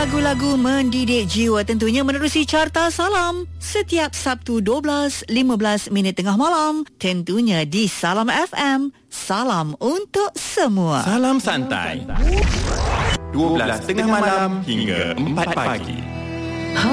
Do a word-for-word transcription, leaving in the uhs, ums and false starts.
Lagu-lagu mendidik jiwa tentunya menerusi Carta Salam setiap Sabtu dua belas lima belas minit tengah malam, tentunya di Salam F M. Salam untuk semua. Salam santai. dua belas tengah malam hingga empat pagi.